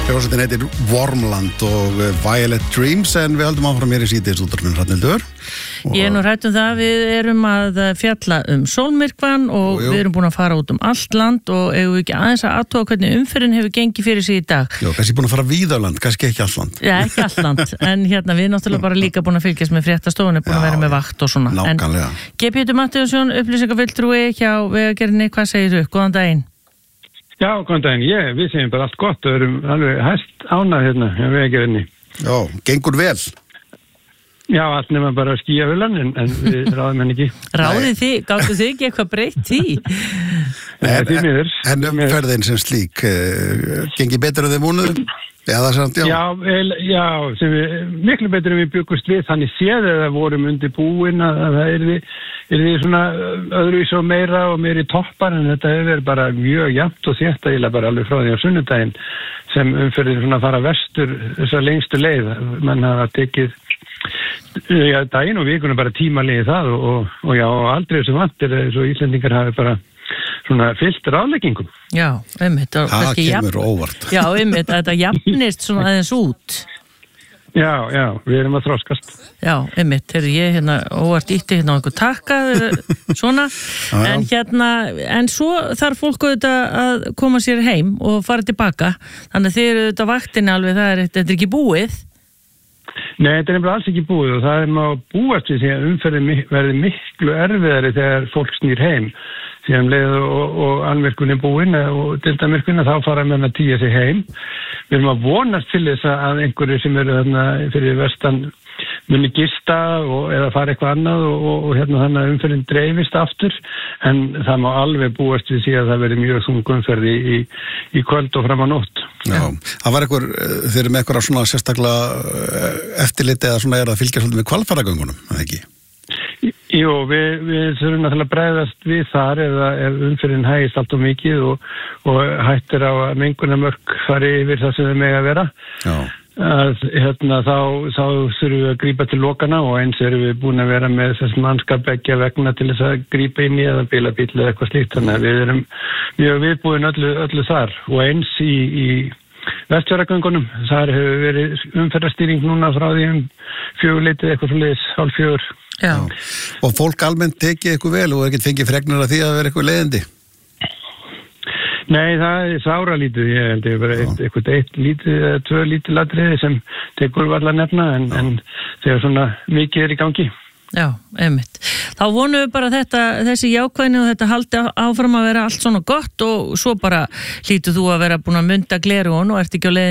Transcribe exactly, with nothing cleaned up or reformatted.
Hljómsveitin heitir Wormland og Violet Dreams, en við höldum áfram mér í síðdeis útvarpinu, Hrafnhildur. Ég er nú hrædd um það, við erum að fjalla um sólmyrkvann og jú, jú. Við erum búin að fara út um allt land og eigum ekki aðeins að athuga hvernig umferðin hefur gengið fyrir sig í dag. Jó, kannski búin að fara víða á land, kannski ekki allt land. Já, ekki allt land, en hérna við erum náttúrulega bara líka búin að fylgjast með fréttastofunni, búin að vera með vakt og svona. Nákvæmlega. En G. Pétur Matthíasson, upplýsingafulltrúi hjá Vegagerðinni, hvað segir þú? Góðan daginn. Já, góðan daginn. Ég, við segjum bara allt gott og erum alveg hæst ánað hérna hjá Vegagerðinni. Já, gengur vel. Já, allt nema bara skýjahulan, en, en við ráðum henni ekki. Ráðið þið, gáttu þið ekki eitthvað breytt því? En, en, en umferðin sem slík, uh, gengi betur en þið múnuð? Já, það er samt, já. Já, já sem við, miklu betur en við byggust við, þannig séð að það vorum undir búin að það er því, er því svona öðruvís og meira og meiri toppar, en þetta hefur bara mjög jafnt og þétt að bara alveg frá því á sunnudaginn sem umferðin svona fara vestur þessar lengstu leið. Menn hafa tekið já, daginn og vikuna bara tímalegi það og, og, og já, aldrei sem vantir eins og Íslendingar hafi bara svona fyllt ráðleggingum. Já, einmitt. Það kemur óvart. Já, einmitt, þetta jafnist svona aðeins út. Já, já, við erum að þroskast. Já, einmitt, heyrðu ég hérna óvart ítti hérna á einhver takka, svona, já, já. En hérna, en svo þarf fólk auðvitað að koma sér heim og fara tilbaka, þannig að þið eru auðvitað vaktinni alveg, það er, þetta er ekki búið. Nei, þetta er nefnilega alls ekki búið og það er maður búast við því að umferðin verði miklu erfiðari þegar fólk snýr heim. Síðan leið og, og anvirkun er búin og dildamirkun þá fara með að tíja sig heim. Við erum að vonast til þess að einhverju sem eru þarna fyrir vestan muni gista og, eða fara eitthvað annað og, og, og hérna þannig að umferðin dreifist aftur, en það má alveg búast við því að það verði mjög þung umferð í, í, í kvöld og fram á nótt. Já, það var einhver, þeir eru með eitthvað svona sérstaklega eftirliti eða svona er að fylgja svolítið með hvalfjarðargöngunum, eða ekki? Jú, við, við þurfum náttúrulega að bregðast við þar eða ef umferðin hægist allt og mikið og, og hættir á að mengunarmörk fari yfir það sem þau mega að vera. Já. Að, hérna, þá, þá þurfum við að grípa til lokana og eins erum við búin að vera með þess mannskap ekki að vegna til þess að grípa inn í eða bílabíl eða eitthvað slíkt, þannig að við erum mjög viðbúin öllu, öllu þar og eins í, í Vestfjarðargöngunum, þar hefur verið umferðarstýring núna frá því um fjögurleitið eitthvað svoleiðis, hálf fjögur. Já. Og fólk almennt tekið eitthvað vel og ekkert fengið fregnir af því að vera eitthvað leiðindi? Nei, það er sára lítið, ég held ég bara eitt, eitthvað eitt lítið eða tvö lítið latriði sem tekur varla nefna en, en þegar svona mikið er í gangi. Já, einmitt. Þá vonum við bara þetta, þessi jákvæðni og þetta haldi áfram að vera allt svona gott og svo bara hlýtur þú að vera búin að mynda glerun og ert ekki á leiðin